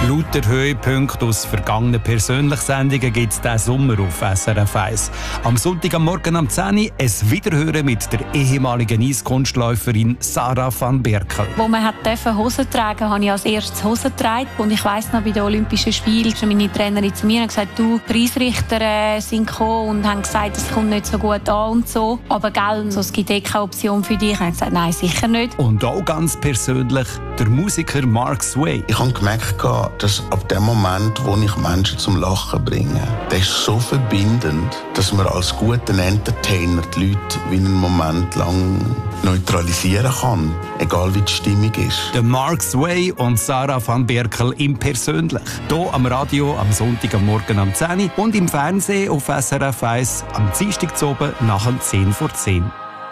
Lauter Höhepunkte aus vergangenen Persönlichsendungen gibt es diesen Sommer auf SRF 1. Am Sonntag am Morgen um 10 Uhr ein Wiederhören mit der ehemaligen Eiskunstläuferin Sarah van Berkel. Wo man Hosen tragen durfte, habe ich als erstes Hosen getragen. Und ich weiss noch, bei den Olympischen Spielen kam meine Trainerin zu mir und gesagt, du, Preisrichter sind gekommen und haben gesagt, es kommt nicht so gut an und so. Aber gell, so, es gibt keine Option für dich. Ich habe gesagt, nein, sicher nicht. Und auch ganz persönlich der Musiker Mark Sway. Ich habe gemerkt, dass ab dem Moment, wo ich Menschen zum Lachen bringe, das ist so verbindend, dass man als guter Entertainer die Leute wie einen Moment lang neutralisieren kann, egal wie die Stimmung ist. Der Mark Sway und Sarah van Berkel im Persönlich. Hier am Radio am Sonntag am Morgen um 10 Uhr und im Fernsehen auf SRF 1 am Dienstag zu oben nach 10 vor 10.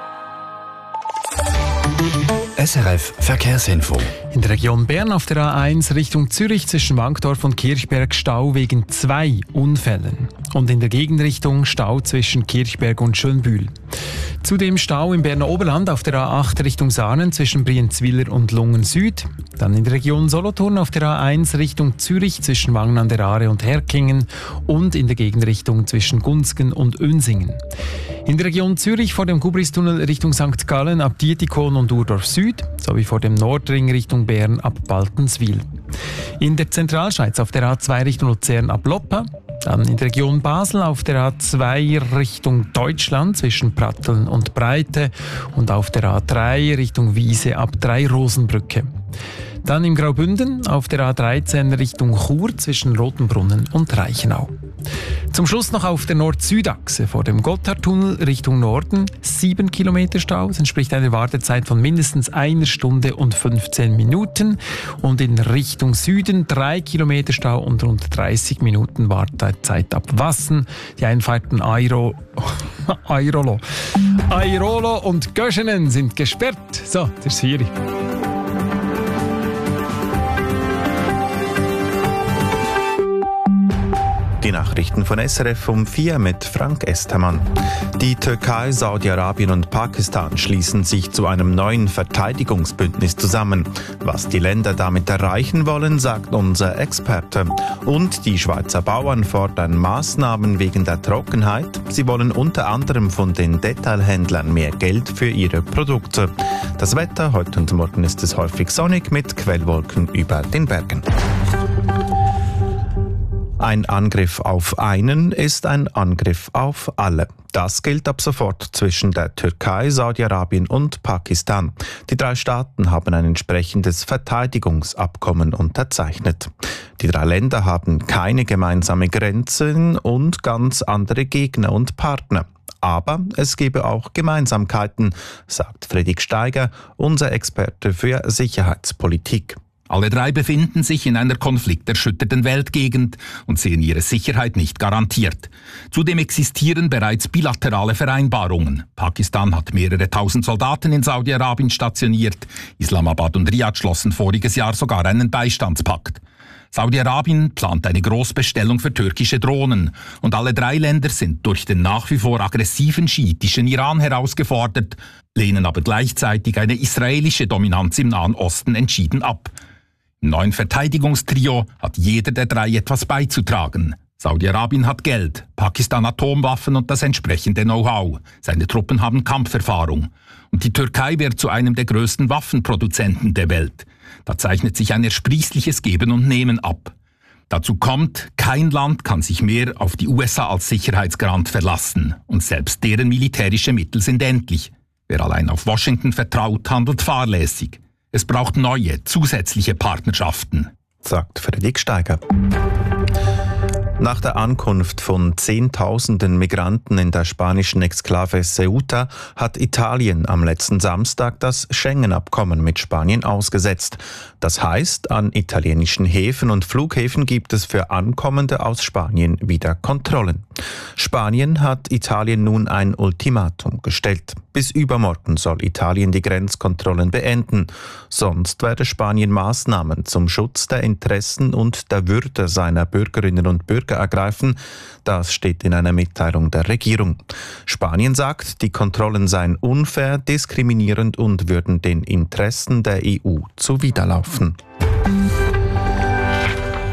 SRF Verkehrsinfo. In der Region Bern auf der A1 Richtung Zürich zwischen Wankdorf und Kirchberg Stau wegen 2 Unfällen. Und in der Gegenrichtung Stau zwischen Kirchberg und Schönbühl. Zudem Stau im Berner Oberland auf der A8 Richtung Saanen zwischen Brienzwiller und Lungen Süd. Dann in der Region Solothurn auf der A1 Richtung Zürich zwischen Wangen an der Aare und Herkingen und in der Gegenrichtung zwischen Gunzgen und Önsingen. In der Region Zürich vor dem Gubristunnel Richtung St. Gallen ab Dietikon und Urdorf Süd sowie vor dem Nordring Richtung Bern ab Baltenswil. In der Zentralschweiz auf der A2 Richtung Luzern ab Loppa. Dann in der Region Basel auf der A2 Richtung Deutschland zwischen Pratteln und Breite und auf der A3 Richtung Wiese ab Drei-Rosenbrücke. Dann im Graubünden auf der A13 Richtung Chur zwischen Rotenbrunnen und Reichenau. Zum Schluss noch auf der Nord-Süd-Achse vor dem Gotthardtunnel Richtung Norden 7 Kilometer Stau. Das entspricht einer Wartezeit von mindestens 1 Stunde und 15 Minuten. Und in Richtung Süden 3 Kilometer Stau und rund 30 Minuten Wartezeit ab Wassen. Die Einfahrten Airolo und Göschenen sind gesperrt. So, der Siri. Die Nachrichten von SRF um 4 mit Frank Estermann. Die Türkei, Saudi-Arabien und Pakistan schließen sich zu einem neuen Verteidigungsbündnis zusammen. Was die Länder damit erreichen wollen, sagt unser Experte. Und die Schweizer Bauern fordern Maßnahmen wegen der Trockenheit. Sie wollen unter anderem von den Detailhändlern mehr Geld für ihre Produkte. Das Wetter heute und morgen ist es häufig sonnig mit Quellwolken über den Bergen. Ein Angriff auf einen ist ein Angriff auf alle. Das gilt ab sofort zwischen der Türkei, Saudi-Arabien und Pakistan. Die 3 Staaten haben ein entsprechendes Verteidigungsabkommen unterzeichnet. Die 3 Länder haben keine gemeinsame Grenzen und ganz andere Gegner und Partner. Aber es gebe auch Gemeinsamkeiten, sagt Fredrik Steiger, unser Experte für Sicherheitspolitik. Alle 3 befinden sich in einer konflikterschütterten Weltgegend und sehen ihre Sicherheit nicht garantiert. Zudem existieren bereits bilaterale Vereinbarungen. Pakistan hat mehrere tausend Soldaten in Saudi-Arabien stationiert. Islamabad und Riyadh schlossen voriges Jahr sogar einen Beistandspakt. Saudi-Arabien plant eine Großbestellung für türkische Drohnen. Und alle 3 Länder sind durch den nach wie vor aggressiven schiitischen Iran herausgefordert, lehnen aber gleichzeitig eine israelische Dominanz im Nahen Osten entschieden ab. Im neuen Verteidigungstrio hat jeder der 3 etwas beizutragen. Saudi-Arabien hat Geld, Pakistan Atomwaffen und das entsprechende Know-how. Seine Truppen haben Kampferfahrung. Und die Türkei wird zu einem der größten Waffenproduzenten der Welt. Da zeichnet sich ein ersprießliches Geben und Nehmen ab. Dazu kommt, kein Land kann sich mehr auf die USA als Sicherheitsgarant verlassen. Und selbst deren militärische Mittel sind endlich. Wer allein auf Washington vertraut, handelt fahrlässig. Es braucht neue, zusätzliche Partnerschaften, sagt Fredrik Steiger. Nach der Ankunft von Zehntausenden Migranten in der spanischen Exklave Ceuta hat Italien am letzten Samstag das Schengen-Abkommen mit Spanien ausgesetzt. Das heißt, an italienischen Häfen und Flughäfen gibt es für Ankommende aus Spanien wieder Kontrollen. Spanien hat Italien nun ein Ultimatum gestellt. Bis übermorgen soll Italien die Grenzkontrollen beenden. Sonst werde Spanien Maßnahmen zum Schutz der Interessen und der Würde seiner Bürgerinnen und Bürger ergreifen. Das steht in einer Mitteilung der Regierung. Spanien sagt, die Kontrollen seien unfair, diskriminierend und würden den Interessen der EU zuwiderlaufen.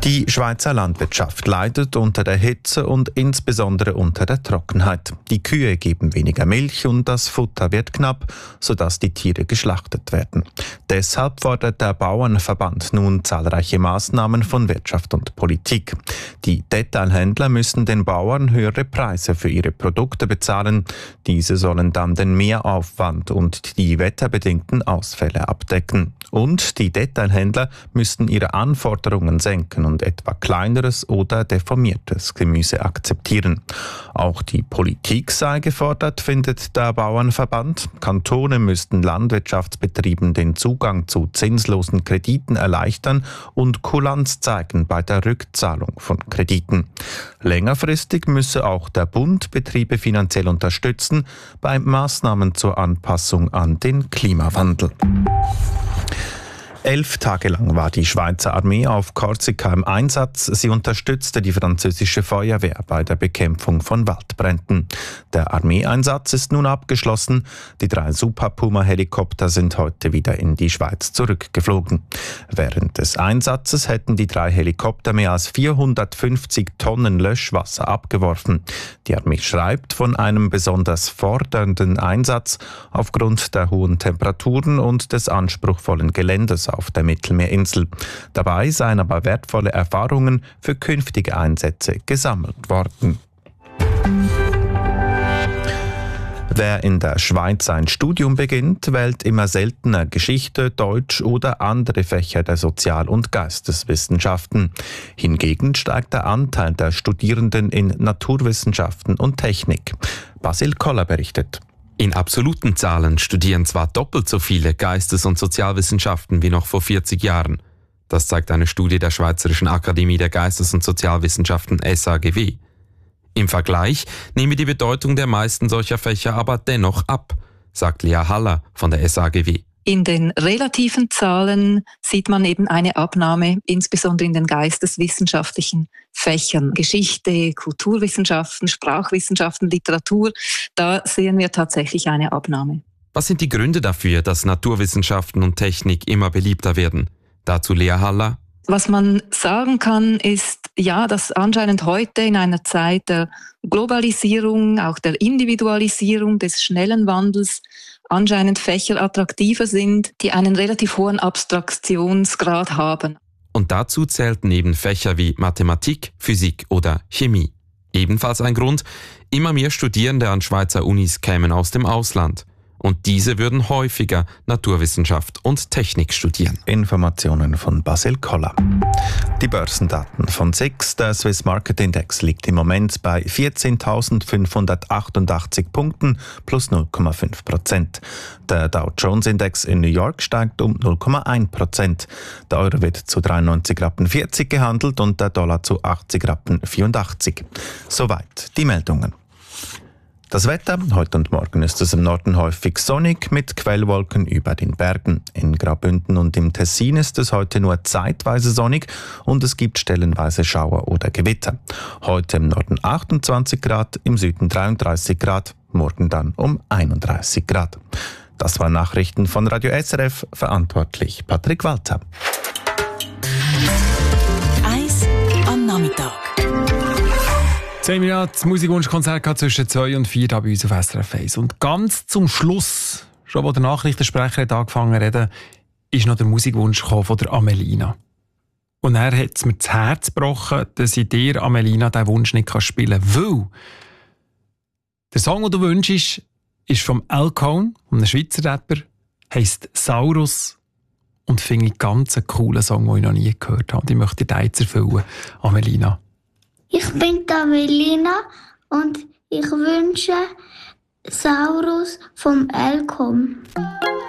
Die Schweizer Landwirtschaft leidet unter der Hitze und insbesondere unter der Trockenheit. Die Kühe geben weniger Milch und das Futter wird knapp, sodass die Tiere geschlachtet werden. Deshalb fordert der Bauernverband nun zahlreiche Maßnahmen von Wirtschaft und Politik. Die Detailhändler müssen den Bauern höhere Preise für ihre Produkte bezahlen. Diese sollen dann den Mehraufwand und die wetterbedingten Ausfälle abdecken. Und die Detailhändler müssten ihre Anforderungen senken und etwa kleineres oder deformiertes Gemüse akzeptieren. Auch die Politik sei gefordert, findet der Bauernverband. Kantone müssten Landwirtschaftsbetrieben den Zugang zu zinslosen Krediten erleichtern und Kulanz zeigen bei der Rückzahlung von Krediten. Längerfristig müsse auch der Bund Betriebe finanziell unterstützen bei Maßnahmen zur Anpassung an den Klimawandel. 11 Tage lang war die Schweizer Armee auf Korsika im Einsatz. Sie unterstützte die französische Feuerwehr bei der Bekämpfung von Waldbränden. Der Armeeeinsatz ist nun abgeschlossen. Die 3 Super Puma-Helikopter sind heute wieder in die Schweiz zurückgeflogen. Während des Einsatzes hätten die 3 Helikopter mehr als 450 Tonnen Löschwasser abgeworfen. Die Armee schreibt von einem besonders fordernden Einsatz aufgrund der hohen Temperaturen und des anspruchsvollen Geländes auf der Mittelmeerinsel. Dabei seien aber wertvolle Erfahrungen für künftige Einsätze gesammelt worden. Wer in der Schweiz ein Studium beginnt, wählt immer seltener Geschichte, Deutsch oder andere Fächer der Sozial- und Geisteswissenschaften. Hingegen steigt der Anteil der Studierenden in Naturwissenschaften und Technik. Basil Koller berichtet. In absoluten Zahlen studieren zwar doppelt so viele Geistes- und Sozialwissenschaften wie noch vor 40 Jahren. Das zeigt eine Studie der Schweizerischen Akademie der Geistes- und Sozialwissenschaften SAGW. Im Vergleich nehme die Bedeutung der meisten solcher Fächer aber dennoch ab, sagt Lea Haller von der SAGW. In den relativen Zahlen sieht man eben eine Abnahme, insbesondere in den geisteswissenschaftlichen Fächern. Geschichte, Kulturwissenschaften, Sprachwissenschaften, Literatur, da sehen wir tatsächlich eine Abnahme. Was sind die Gründe dafür, dass Naturwissenschaften und Technik immer beliebter werden? Dazu Lea Haller. Was man sagen kann, ist, ja, dass anscheinend heute in einer Zeit der Globalisierung, auch der Individualisierung, des schnellen Wandels, anscheinend Fächer attraktiver sind, die einen relativ hohen Abstraktionsgrad haben. Und dazu zählten eben Fächer wie Mathematik, Physik oder Chemie. Ebenfalls ein Grund, immer mehr Studierende an Schweizer Unis kämen aus dem Ausland. Und diese würden häufiger Naturwissenschaft und Technik studieren. Informationen von Basil Koller. Die Börsendaten von SIX, der Swiss Market Index, liegt im Moment bei 14.588 Punkten plus 0,5%. Der Dow Jones Index in New York steigt um 0,1%. Der Euro wird zu 93,40 Rappen gehandelt und der Dollar zu 80,84 Rappen. Soweit die Meldungen. Das Wetter, heute und morgen ist es im Norden häufig sonnig mit Quellwolken über den Bergen. In Graubünden und im Tessin ist es heute nur zeitweise sonnig und es gibt stellenweise Schauer oder Gewitter. Heute im Norden 28 Grad, im Süden 33 Grad, morgen dann um 31 Grad. Das waren Nachrichten von Radio SRF, verantwortlich Patrick Walter. 1 am Nachmittag. 10 Minuten Musikwunschkonzert zwischen 2 und 4 da bei uns auf SRF 1. Und ganz zum Schluss, schon wo der Nachrichtensprecher hat angefangen zu reden, ist noch der Musikwunsch von der Amelina. Und er hat es mir das Herz gebrochen, dass ich dir, Amelina, diesen Wunsch nicht spielen kann. Weil der Song, den du wünschst, ist vom Alcone, einem Schweizer Rapper, heisst Saurus und finde ich ganz einen coolen Song, den ich noch nie gehört habe. Und ich möchte dir den erfüllen, Amelina. Ich bin Amelina und ich wünsche Saurus vom Alcone.